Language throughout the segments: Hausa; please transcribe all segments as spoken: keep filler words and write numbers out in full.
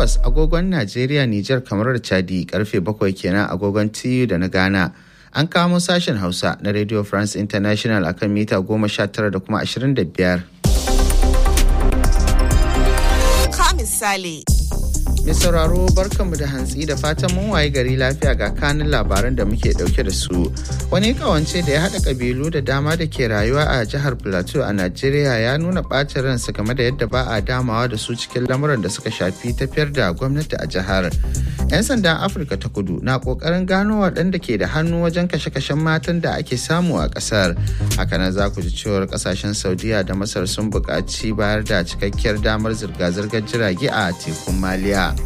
takwas agogon Najeriya, Nijar, kamar da Chadi, karfe bakwai kenan agogon T U da na Ghana. An kamo sashen Hausa na Radio France International akan mita goma sha tara da kuma ashirin da biyar. Ka misali. Mai sauraro barkanmu da hantsi da fatan mun waye gari lafiya ga kanin labaran da muke dauke da su. Wani kawance da ya haɗa kabilu da dama da ke rayuwa a jihar Plateau a Najeriya ya nuna ɓacin ransa game da yadda ba a damawa da su cikin lamuran da suka shafi tafiyar da gwamnati a jihar. 'Yan sandan Afirka ta Kudu na ƙoƙarin gano waɗanda ke da hannu wajen kashe-kashen matan da ake samu a ƙasar. Hakanan za ku ji cewar ƙasashen Saudiya da Masar sun buƙaci bayar da cikakkiyar damar zirga-zirgar jirage a tekun Maliya.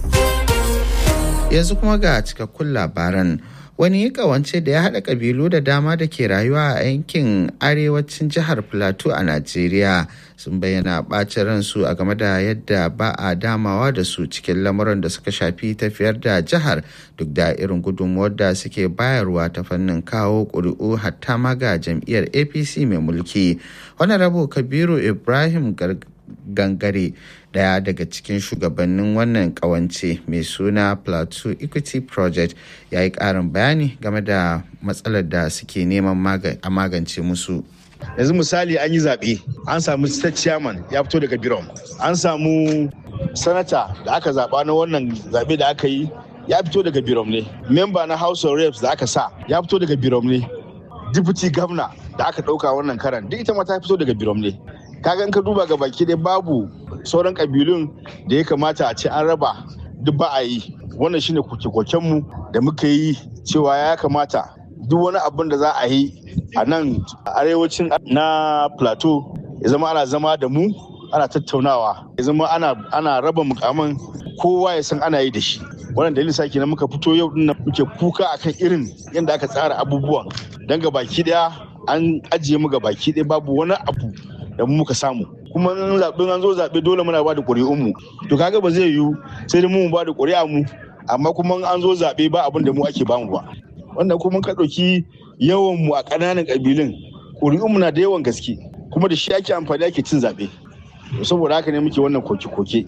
Yanzu kuma ga cikakkun labaran. Wani kawance da ya haɗa ƙabilu da dama da ke rayuwa a yankin arewacin jihar Plateau a Najeriya sun bayyana ɓacin ransu a game da yadda ba a damawa da su cikin lamuran da suka shafi tafiyar da jihar duk da irin gudunmuwar da suke bayarwa ta fannin kawo ƙuri'u hatta ma ga jam'iyyar A P C mai mulki. Honorable Kabiru Ibrahim Gangare, daya daga cikin shugabannin wannan kawance mai suna Plateau Equity Project, ya yi ƙarin bayani game da matsalar da suke neman a magance musu. Yanzu misali an yi zaɓe, an samu state chairman ya fito daga Birom, an samu sanata da aka zaɓa na wannan zaɓe da aka yi ya fito daga Birom ne, member na House of Reps da aka sa ya fito daga Birom ne, deputy governor da aka ɗauka wannan karan duk ita ma ta fito daga Birom ne. Kaga in ka duba ga baki dai babu sauran kabilun da ya kamata a ce an raba duk ba a yi. Wannan shine koke-koken mu da muka yi cewa ya kamata duk wani abin da za a yi a nan arewacin na Plateau ya zama ana zama da mu ana tattaunawa, ya zama ana ana raba mukaman kowa ya san ana yi da shi. Wannan dalilin sa kenan muka fito yau din muke kuka akan irin yadda aka tsara abubuwan, dan ga baki daya an ajiye mu ga baki daya babu wani abu da mu muka samu. Kuma in zaɓen an zo zaɓe dole muna ba da ƙuri'un mu, to kaga ba zai yiwu sai dai mu ba da ƙuri'a mu amma kuma an zo zaɓe ba abin da mu ake bamu ba. Wannan kuma ka ɗauki yawan mu a ƙananan ƙabilun ƙuri'un mu na da yawan gaske kuma da shi ake amfani ake cin zaɓe, saboda haka ne muke wannan koke-koke.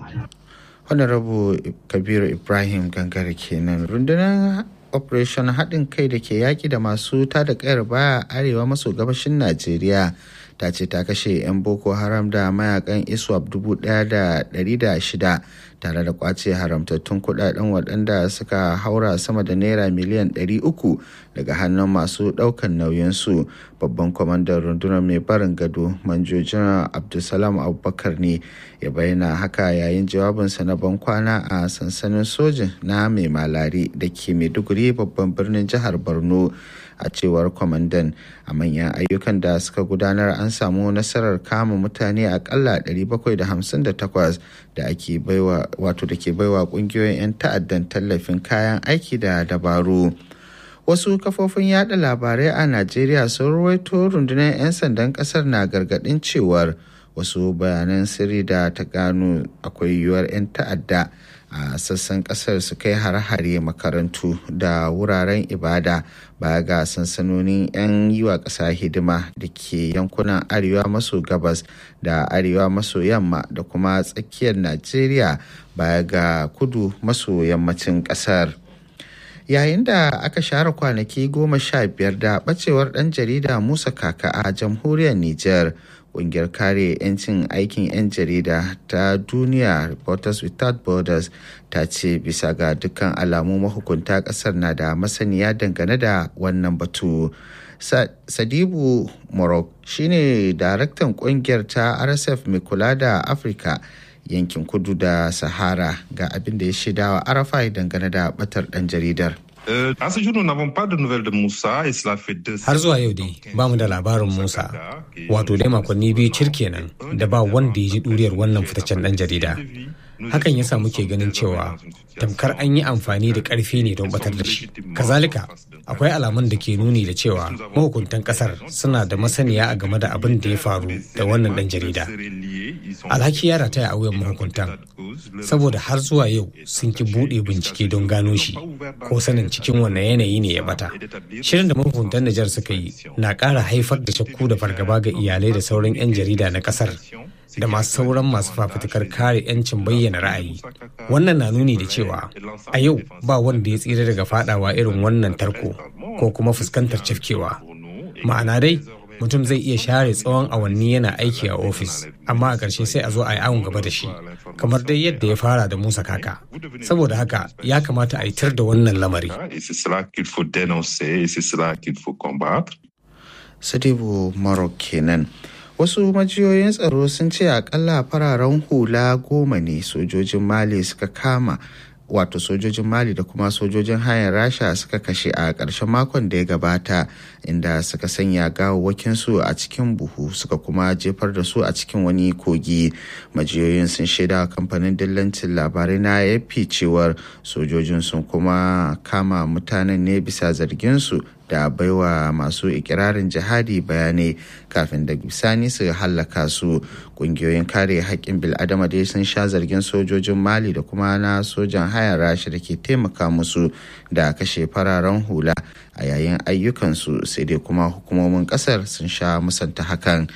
Honorable Kabiru Ibrahim Gangare kenan. Rundunar Operation haɗin kai da ke yaƙi da masu tada ƙayar baya arewa maso gabashin Najeriya ta ce ta kashe 'yan Boko Haram da mayakan ISWAP dubu ɗaya da ɗari da shida tare da kwace haramtattun kuɗaɗen waɗanda suka haura sama da naira miliyan ɗari uku daga hannun masu ɗaukan nauyinsu. Babban kwamandan rundunar mai barin gado Manjo Janar Abdulsalam Abubakar ne ya bayyana haka yayin jawabinsa na ban kwana a sansanin sojin na mai malari da ke Maiduguri babban birnin jihar Borno. A cewar kwamandan, a manyan ayyukan da suka gudanar an samu nasarar kama mutane akalla ɗari bakwai da hamsin da takwas da ake baiwa wato da ke baiwa kungiyoyin 'yan ta'addan tallafin kayan aiki da dabaru. Wasu kafofin yada labarai a Najeriya sun ruwaito rundunar 'yan sandan kasar na gargadin cewar wasu bayanan sirri da ta gano akwai yiwuwar 'yan ta'adda a sassan kasar su kai hare-hare makarantu da wuraren ibada baya ga sansanonin 'yan yi wa ƙasa hidima da ke yankunan arewa maso gabas da arewa maso yamma da kuma tsakiyar Najeriya baya ga kudu maso yammacin ƙasar. Yayin da aka share kwanaki goma sha biyar da ɓacewar ɗan jarida Musa Kaka a jamhuriyar Nijar, ƙungiyar kare 'yancin aikin 'yan jarida ta duniya Reporters Without Borders ta ce bisa ga dukkan alamu mahukunta ƙasar na da masaniya dangane da wannan batu. Sadibu Morok shine daraktan ƙungiyar ta R S F mai kula da Afirka yankin kudu da Sahara ga abin da ya shaidawa Arafai dangane da batar ɗan jaridar. Har zuwa yau dai ba mu da labarin Musa, wato dai makonni biyu cir kenan da ba wanda ya ji ɗuriyar wannan fitaccen ɗan jarida. Hakan yasa muke ganin cewa tamkar an yi amfani da ƙarfi ne don batar da shi. Kazalika, akwai alamun da ke nuni da cewa mahukuntan ƙasar suna da masaniya a game da abin da ya faru da wannan ɗan jarida. Alhaki ya rataya a wuyan mahukuntan, saboda har zuwa yau sun ki buɗe bincike don gano shi ko sanin cikin wannan yanayi ne ya bata. Shirin da mahukuntan Nijar suka yi na ƙara haifar da shakku da fargaba ga iyalai da sauran 'yan jarida na ƙasar da masu sauran masu fafutukar kare 'yancin bayyana ra'ayi. Wannan na nuni da cewa a yau ba wanda ya tsira daga fadawa irin wannan tarko ko kuma fuskantar cafkewa. Ma'ana dai mutum zai iya share tsawon awanni yana aiki a ofis, amma a ƙarshe sai a zo a yi awon gaba da shi, kamar dai yadda ya fara da Musa Kaka. Saboda haka ya kamata a yi tar da wannan lamari. Sadibu Marok kenan. Wasu majiyoyin tsaro sun ce akalla fararen hula goma ne sojojin Mali suka kama, wato sojojin Mali da kuma sojojin hayar Rasha suka kashe a ƙarshen makon da ya gabata, inda suka sanya gawawwakinsu a cikin buhu suka kuma jefar da su a cikin wani kogi. Majiyoyin sun shaida kamfanin dillancin labarai na A F P cewar sojojin sun kuma kama mutanen ne bisa zarginsu da baiwa masu ikirarin jihadi bayanai kafin da bisani su hallaka su. Kungiyoyin kare haƙƙin bil'adama dai sun sha zargin sojojin Mali da kuma na sojan hayar Rasha da ke taimaka musu da kashe fararen hula a yayin ayyukansu, sai dai kuma hukumomin ƙasar sun sha musanta hakan.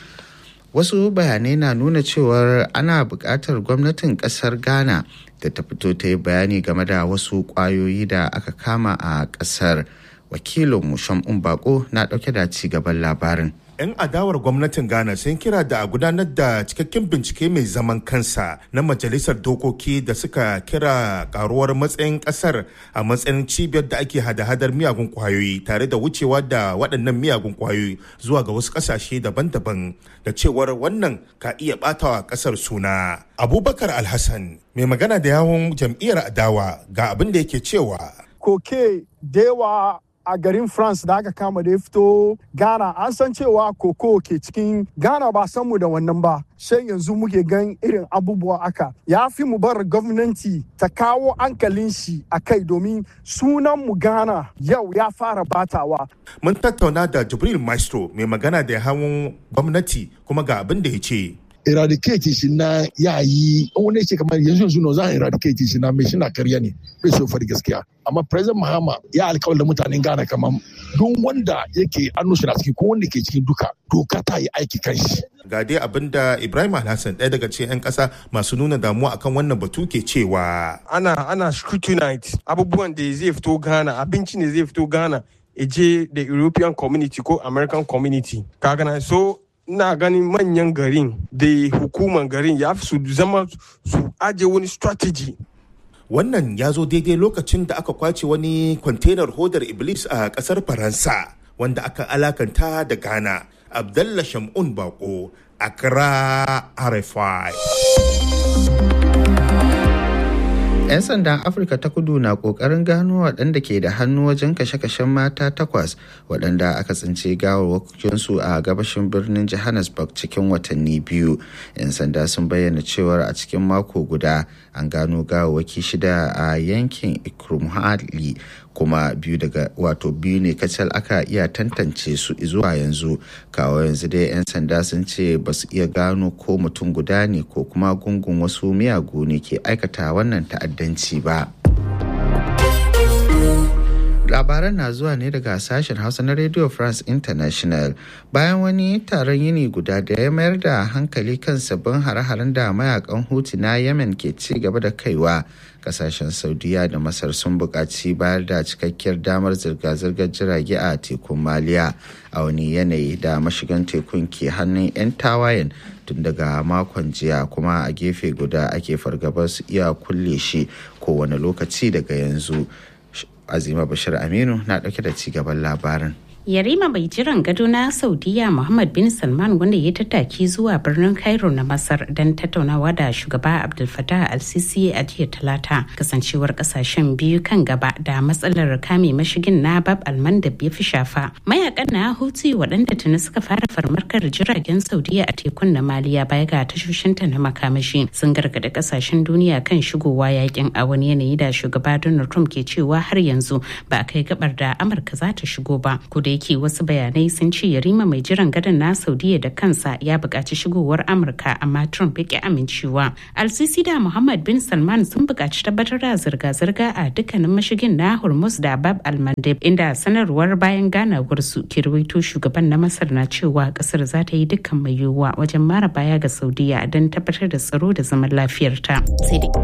Wasu bayanai na nuna cewar ana buƙatar gwamnatin ƙasar Ghana da ta fito ta yi bayani game da wasu ƙwayoyi da aka kama a ƙasar. Wakilinmu Shamun Bako na ɗauke da ci gaban labarin. 'Yan adawar gwamnatin Ghana sun kira da a gudanar da cikakken bincike mai zaman kansa na majalisar dokoki da suka kira karuwar matsayin kasar a matsayin cibiyar da ake hada-hadar miyagun kwayoyi tare da wucewa da waɗannan miyagun kwayoyi zuwa ga wasu ƙasashe daban-daban, da cewar wannan ka iya ɓatawa ƙasar suna. Abubakar Alhassan mai magana da yawun jam'iyyar adawa ga abin da yake cewa. Koke da yawa a garin France da aka kama da ya fito Ghana, an san cewa koko ke cikin Ghana, ba san mu da wannan ba, sai yanzu muke gan irin abubuwa aka. Ya fi mu bar gwamnati ta kawo hankalin shi a kai, domin sunan mu Ghana yau ya fara batawa. Mun tattauna da Jibril Maestro mai magana da hawan gwamnati kuma ga abin da ya ce. Eradicate shi na yayi wani ce kamar yanzu yanzu no za a eradicate shi na mai shi na karya ne bai so fari gaskiya, amma President Mahama ya alkawar da mutanen Ghana kamar don wanda yake annu shi na ciki ko wanda ke cikin duka doka ta yi aiki kan shi. Ga dai abinda Ibrahim Alhassan ɗaya daga cikin 'yan ƙasa masu nuna damuwa akan wannan batu ke cewa. Ana ana scrutinize abubuwan da zai fito Ghana, abinci ne zai fito Ghana, eje da European community ko American community. Kaga so ina ganin manyan garin da hukuman garin ya fi su zama su aje wani strategy. Wannan ya zo daidai lokacin da aka kwace wani kwantenar hodar Iblis a kasar Faransa wanda aka alakanta da Ghana. Abdallah Shamun Bako, Accra, R F I. 'Yan sandan Afirka ta Kudu na ƙoƙarin gano waɗanda ke da hannu wajen kashe-kashen mata takwas waɗanda aka tsince gawarwakinsu a gabashin birnin Johannesburg cikin watanni biyu. 'Yan sanda sun bayyana cewar a cikin mako guda an gano gawarwaki shida a yankin Ikrumhali, kuma biyu daga wato biyu ne kacal aka iya tantance su zuwa yanzu. Kawo yanzu dai 'yan sanda sun ce ba su iya gano ko mutum guda ne ko kuma gungun wasu miyagu ne ke aikata wannan ta'addanci ba. Labaran na zuwa ne daga sashen Hausa na Radio France International. Bayan wani taron yini guda da ya mayar da hankali kan sabbin hare-haren da mayakan Houthi na Yemen ke ci gaba da kaiwa, kasashen Saudiya da Masar sun buƙaci bayar da cikakkiyar damar zirga-zirgar jirage a tekun Maliya a wani yanayi da mashigan tekun ke hannun 'yan tawayen tun daga makon jiya, kuma a gefe guda ake fargabar su iya kulle shi kowane lokaci daga yanzu. Azima Bashir Aminu na ɗauke da cigaban labarin. Yarima mai jiran gado na Saudiya Muhammad bin Salman, wanda ya tattaki zuwa birnin Cairo na Masar don tattaunawa da shugaba Abdul Fattah al-Sisi a jiya Talata, kasancewar kasashen biyu kan gaba da matsalar kame mashigin na Bab al-Mandab ya fi shafa. Mayakan na Houthi waɗanda tuni suka fara farmarkar jiragen Saudiya a tekun na Maliya baya ga tashoshinta na makamashi sun gargada kasashen duniya kan shigowa yakin, a wani yanayi da shugaba Donald Trump ke cewa har yanzu ba a kai gabar da Amurka za ta shigo ba. Kudai yake wasu bayanai sun ce yarima mai jiran gadon na Saudiya da kansa ya buƙaci shigowar Amurka amma Trump ya ki amincewa. Al-Sisi da Muhammad bin Salman sun buƙaci tabbatar da zirga-zirga a dukkanin mashigin na Hormuz da Bab al-Mandeb, inda sanarwar bayan ganawar su ke rawaito shugaban na Masar na cewa kasar za ta yi dukkan mai yiwuwa wajen mara baya ga Saudiya don tabbatar da tsaro da zaman lafiyarta. Sai dai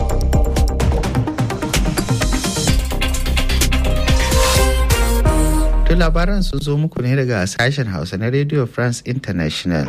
To labaran sun zo muku ne daga sashen Hausa na Radio France International.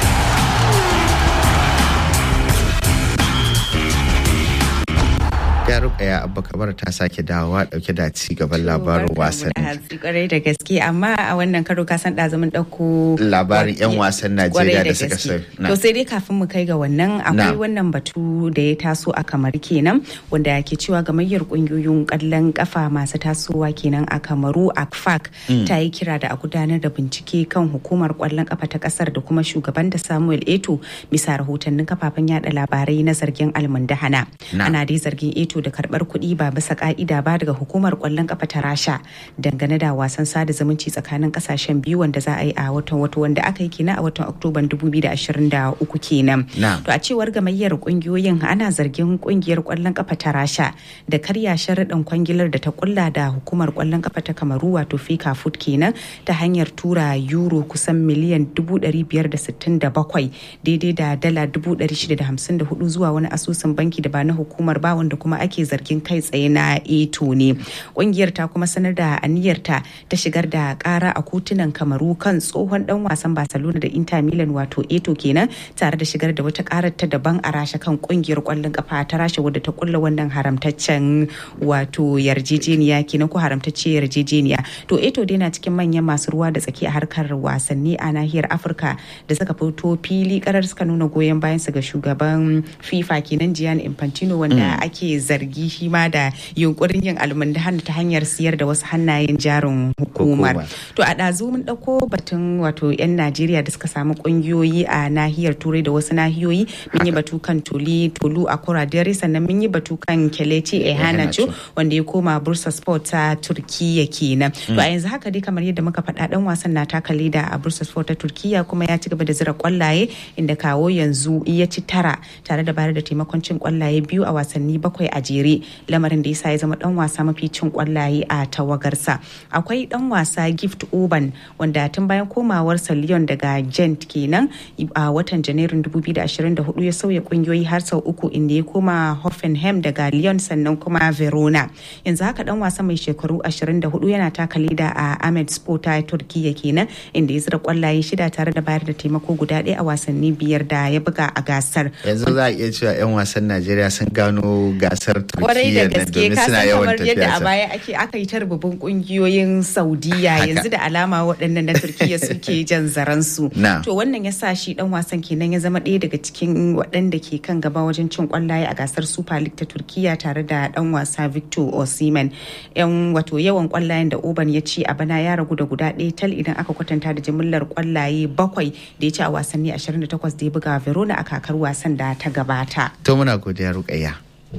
Rukaya Abba Kabar ta sake dawowa dauke da ci gaban labarin wasanni. Kwarai da gaske, amma a wannan karo ka san ɗazumin ɗauko labarin 'yan wasan Najeriya da suka sai. To sai dai kafin mu kai ga wannan akwai wannan batu da ya taso a Kamar kenan, wanda ke cewa gamayyar kungiyoyin kallon kafa masu tasowa kenan a Kamaru A C F A C ta yi kira da a gudanar da bincike kan hukumar kwallon kafa ta kasar da kuma shugaban da Samuel Eto'o bisa rahotannin kafafen yada labarai na zargin almundahana. Ana dai zargin Eto'o da karbar kuɗi ba bisa ka'ida ba daga hukumar kwallon kafa ta Rasha dangane da wasan sada zumunci tsakanin kasashen biyu wanda za a yi a watan wato wanda aka yi kenan a watan Oktoban dubu biyu da ashirin da uku kenan. To a cewar gamayyar kungiyoyin ana zargin kungiyar kwallon kafa ta Rasha da karya sharuɗan kwangilar da ta kulla da hukumar kwallon kafa ta Kamaru wato FIFA Food kenan ta hanyar tura euro kusan miliyan dubu ɗari biyar da sittin da bakwai daidai da dala dubu ɗari shida da hamsin da hudu zuwa wani asusun banki da ba na hukumar ba wanda kuma ake zargin kai tsaye na Eto'o ne. Kungiyar ta kuma sanar da aniyarta ta shigar da kara a kotunan Kamaru kan tsohon dan wasan Barcelona da Inter Milan wato Eto'o kenan, tare da shigar da wata karar ta daban a Rasha kan kungiyar kwallon kafa ta Rasha wadda ta kulla wannan haramtaccen wato yarjejeniya kenan ko haramtacciyar yarjejeniya. To Eto'o dai na cikin manyan masu ruwa da tsaki a harkar wasanni a nahiyar Afirka da suka fito fili karar suka nuna goyon bayan su ga shugaban FIFA kenan Gianni Infantino wanda ake zargi shi ma da yunkurin yin almundahan ta hanyar siyar da wasu hannayen jarin hukumar. To a ɗazu mun ɗauko batun wato 'yan Najeriya da suka samu ƙungiyoyi a nahiyar Turai da wasu nahiyoyi. Mun yi batu kan Toli Tolu a Koradere, sannan mun yi batu kan Kelechi Ehanacho wanda ya koma Bursa Sport ta Turkiya kenan. To a yanzu haka dai kamar yadda muka faɗa ɗan wasan na taka leda a Bursa Sport ta Turkiya kuma ya ci gaba da zira kwallaye inda kawo yanzu ya ci tara tare da bayar da taimakon cin kwallaye biyu a wasanni bakwai a jere, lamarin da yasa ya zama dan wasa mafi cin kwallaye a tawagarsa. Akwai dan wasa Gift Orban wanda tun bayan komawarsa Lyon daga Gent kenan a watan Janairun dubu biyu da ashirin da hudu ya sauya kungiyoyi har sau uku inda ya koma Hoffenheim daga Lyon sannan kuma Verona. Yanzu haka dan wasa mai shekaru ashirin da hudu yana taka leda a Ahmed Spor ta Turkiya kenan inda ya zira kwallaye shida tare da bayar da taimako guda ɗaya a wasanni biyar da ya buga a gasar. Yanzu za a iya cewa 'yan wasan Najeriya sun gano gasar kwarai da gaske ka san kamar yadda a baya ake aka yi ta rububin kungiyoyin Saudiya yanzu da alama waɗannan na Turkiya suke jan zaransu. To wannan ya sa shi dan wasan kenan ya zama ɗaya daga cikin waɗanda ke kan gaba wajen cin kwallaye a gasar Super League ta Turkiya tare da dan wasa Victor Osimhen. Yan wato yawan kwallayen da Orban ya ci a bana ya ragu da guda ɗaya tal idan aka kwatanta da jimillar kwallaye bakwai da ya ci a wasanni ashirin da takwas da ya buga Verona a kakar wasan da ta gabata. To muna godiya Rukayya.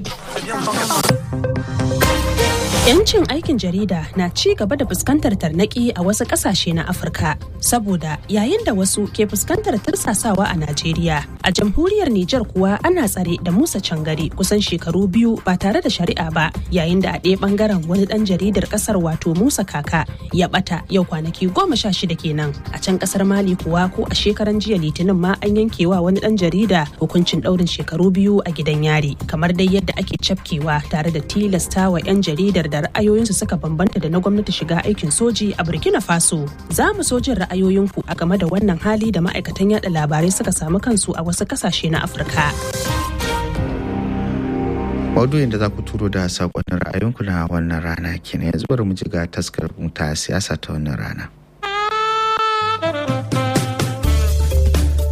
Yancin aikin jarida na ci gaba da fuskantar tarnaki a wasu ƙasashe na Afirka, saboda yayin da wasu ke fuskantar tursasawa a Najeriya, a jamhuriyar Nijar kuwa ana tsare da Musa Cangari kusan shekaru biyu ba tare da shari'a ba, yayin da a ɗaya ɓangaren wani ɗan jaridar ƙasar wato Musa Kaka ya ɓata yau kwanaki goma sha shida kenan. A can ƙasar Mali kuwa ko a shekaran jiya Litinin ma an yankewa wani ɗan jarida hukuncin ɗaurin shekaru biyu a gidan yari, kamar dai yadda ake cafkewa tare da tilasta wa 'yan jaridar da ra'ayoyinsu suka bambanta da na gwamnati shiga aikin soji a Burkina Faso. Za mu so jin ra'ayoyinku a game da wannan hali da ma'aikatan yada labarai suka samu kansu a wasu kasashe na Afirka. Maudu'in da za ku turo da saƙonnin ra'ayinku na wannan rana kenan, yanzu bari mu ji ga taskar ta siyasa ta wannan rana.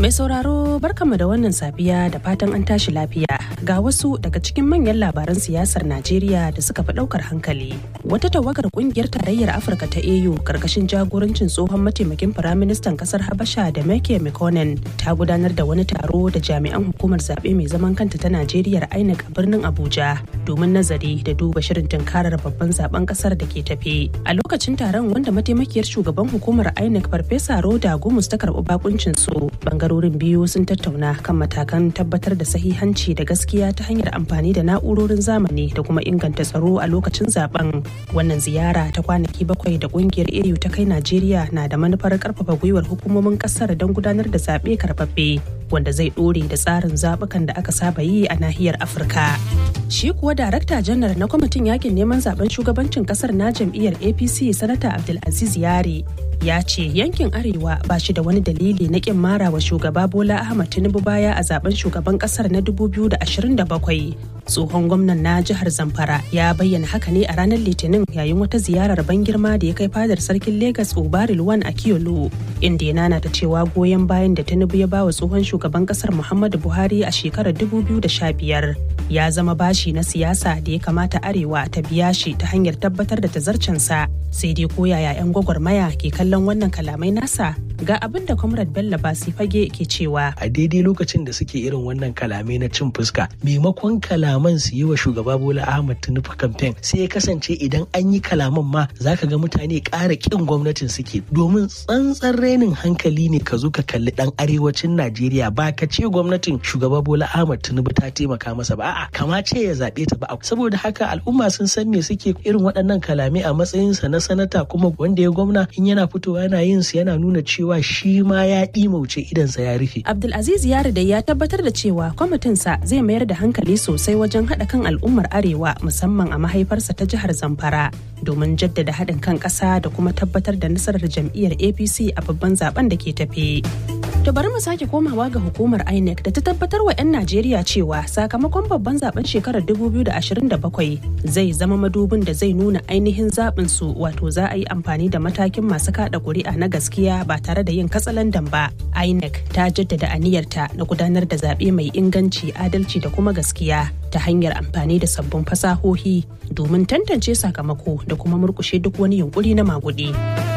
Mai sauraro barkanmu da wannan safiya da fatan an tashi lafiya ga wasu daga cikin manyan labaran siyasar Najeriya da suka fi daukar hankali. Wata tawagar kungiyar tarayyar Afirka ta A U karkashin jagorancin tsohon mataimakin firaministan kasar Habasha da Meke Mekonnen ta gudanar da wani taro da jami'an hukumar zaɓe mai zaman kanta ta Najeriya I N E C a birnin Abuja domin nazari da duba shirin tunkarar babban zaben kasar da ke tafe. A lokacin taron wanda mataimakiyar shugaban hukumar I N E C Farfesa Roda Gumus ta karɓi bakuncin su, bangarorin biyu sun tattauna kan matakan tabbatar da sahihanci da gaskiya ta hanyar amfani da na'urorin zamani da kuma inganta tsaro a lokacin zaben. Wannan ziyara ta kwanaki bakwai da kungiyar A U ta kai Najeriya na da manufar karfafa gwiwar hukumomin kasar don gudanar da zaɓe karɓaɓɓe wanda zai ɗore da tsarin zaɓukan da aka saba yi a nahiyar Afirka. Shi kuwa darakta janar na kwamitin yakin neman zaben shugabancin kasar na jam'iyyar A P C Sanata Abdulaziz Yare ya ce yankin arewa ba shi da wani dalili na kin mara wa shugaba Bola Ahmed Tinubu baya a zaben shugaban kasar na dubu biyu da ashirin da bakwai. Tsohon gwamnan na jihar Zamfara ya bayyana haka ne a ranar Litinin yayin wata ziyarar ban girma da ya kai fadar sarkin Legas Ubari Luwan a Kiyolo, inda ya nanata cewa goyon bayan da Tinubu ya bawa tsohon shugaban kasar Muhammadu Buhari a shekarar dubu biyu da sha biyar ya zama bashi na siyasa da ya kamata arewa ta biya shi ta hanyar tabbatar da tazarcensa. Sai dai ko yaya 'yan gwagwarmaya ke kallon wannan kalamai nasa, ga abin da Comrade Bello Basi Fage ke cewa. A daidai lokacin da suke irin wannan kalamai na cin fuska, maimakon kalaman su yi wa shugaba Bola Ahmed Tinubu campaign, sai ya kasance idan an yi kalaman ma zaka ga mutane ƙara ƙin gwamnatin suke, domin tsantsan renin hankali ne ka zo ka kalli ɗan arewacin Najeriya ba ka ce gwamnatin shugaba Bola Ahmed Tinubu ta taimaka masa ba, a'a kama ce ya zaɓe ta ba. Saboda haka al'umma sun san me suke irin waɗannan kalamai a matsayinsa na sanata, kuma wanda ya gwamna in yana fitowa yana yin su yana nuna cewa shi ma ya ɗimauce idansa ya rufe. Abdulaziz Yare da ya tabbatar da cewa kwamitinsa zai mayar da hankali sosai wajen haɗa kan al'ummar arewa musamman a mahaifarsa ta jihar Zamfara domin jaddada haɗin kan ƙasa da kuma tabbatar da nasarar jam'iyyar A P C a babban zaben da ke tafe. To bari mu sake komawa ga hukumar I N E C da ta tabbatar wa 'yan Najeriya cewa sakamakon babban zaben shekarar dubu biyu da ashirin da bakwai zai zama madubin da zai nuna ainihin zaɓin su, wato za a yi amfani da matakin masu kaɗa ƙuri'a na gaskiya ba tare da yin katsalandan ba. I N E C ta jaddada aniyarta na gudanar da zaɓe mai inganci, adalci da kuma gaskiya ta hanyar amfani da sabbin fasahohi domin tantance sakamako da kuma murƙushe duk wani yunkuri na maguɗi.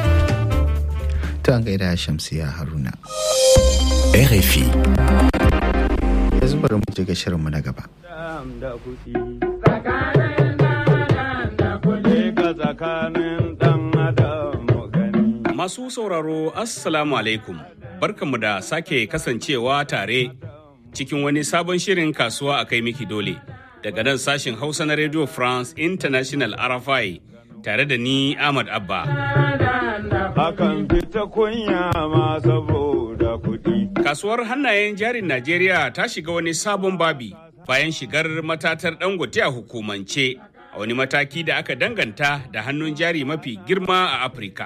To an gaida Shamsiya Haruna. R F I. Yanzu bari mu je ga shirinmu na gaba. Masu sauraro Assalamu alaikum. Barkanmu da sake kasancewa tare cikin wani sabon shirin kasuwa a kai miki dole daga nan sashin Hausa na Radio France International R F I tare da ni Ahmad Abba. Akan fita kunya ma saboda kuɗi. Kasuwar hannayen jarin Najeriya ta shiga wani sabon babi bayan shigar matatar Dangote a hukumance a wani mataki da aka danganta da hannun jari mafi girma a Afirka.